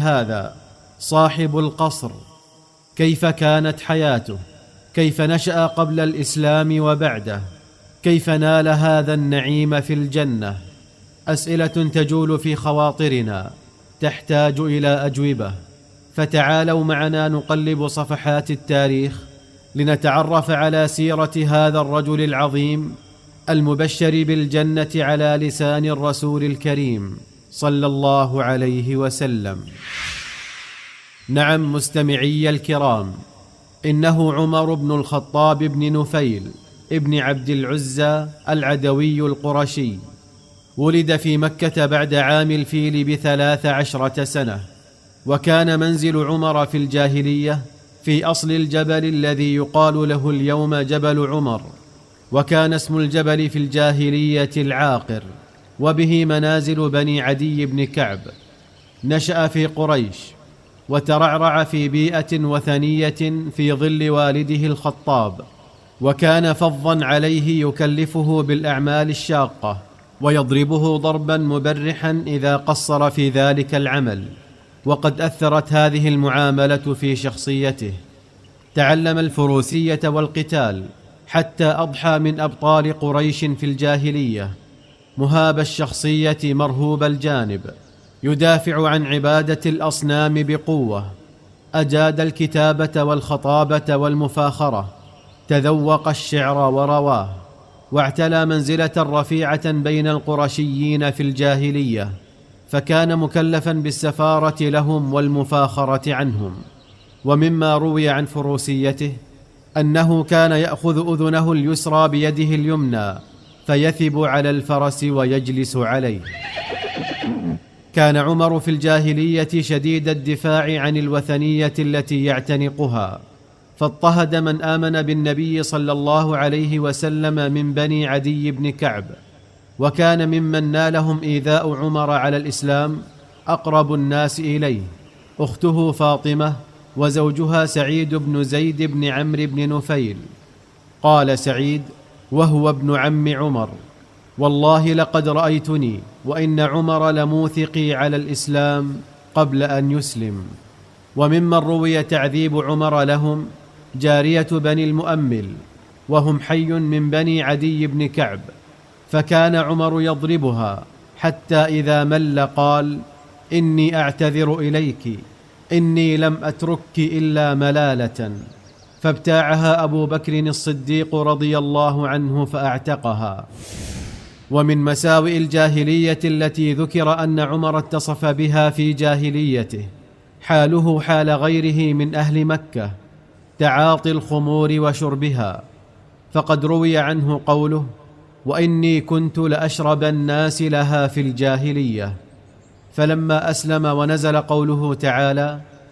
هذا صاحب القصر، كيف كانت حياته؟ كيف نشأ قبل الإسلام وبعده؟ كيف نال هذا النعيم في الجنة؟ أسئلة تجول في خواطرنا تحتاج إلى أجوبة، فتعالوا معنا نقلب صفحات التاريخ لنتعرف على سيرة هذا الرجل العظيم المبشر بالجنة على لسان الرسول الكريم صلى الله عليه وسلم. نعم مستمعي الكرام، إنه عمر بن الخطاب بن نفيل ابن عبد العزى العدوي القرشي، ولد في مكة بعد عام الفيل ب13 سنة، وكان منزل عمر في الجاهلية في أصل الجبل الذي يقال له اليوم جبل عمر، وكان اسم الجبل في الجاهلية العاقر، وبه منازل بني عدي بن كعب. نشأ في قريش وترعرع في بيئة وثنية في ظل والده الخطاب، وكان فظا عليه يكلفه بالأعمال الشاقة ويضربه ضربا مبرحا إذا قصر في ذلك العمل، وقد أثرت هذه المعاملة في شخصيته. تعلم الفروسية والقتال حتى أضحى من أبطال قريش في الجاهلية، مهاب الشخصية مرهوب الجانب، يدافع عن عبادة الأصنام بقوة، أجاد الكتابة والخطابة والمفاخرة، تذوق الشعر ورواه، واعتلى منزلة رفيعة بين القرشيين في الجاهلية، فكان مكلفا بالسفارة لهم والمفاخرة عنهم. ومما روي عن فروسيته أنه كان يأخذ أذنه اليسرى بيده اليمنى فيثب على الفرس ويجلس عليه. كان عمر في الجاهلية شديد الدفاع عن الوثنية التي يعتنقها، فاضطهد من آمن بالنبي صلى الله عليه وسلم من بني عدي بن كعب، وكان ممن نالهم إيذاء عمر على الإسلام أقرب الناس إليه أخته فاطمة وزوجها سعيد بن زيد بن عمرو بن نفيل. قال سعيد وهو ابن عم عمر: والله لقد رأيتني وإن عمر لموثقي على الإسلام قبل أن يسلم. وممن روي تعذيب عمر لهم جارية بني المؤمل، وهم حي من بني عدي بن كعب، فكان عمر يضربها حتى إذا مل قال: إني أعتذر إليك، إني لم أترك إلا ملالة. فابتاعها أبو بكر الصديق رضي الله عنه فأعتقها. ومن مساوئ الجاهلية التي ذكر أن عمر اتصف بها في جاهليته حاله حال غيره من أهل مكة، تعاطي الخمور وشربها، فقد روي عنه قوله: وإني كنت لأشرب الناس لها في الجاهلية. فلما أسلم ونزل قوله تعالى: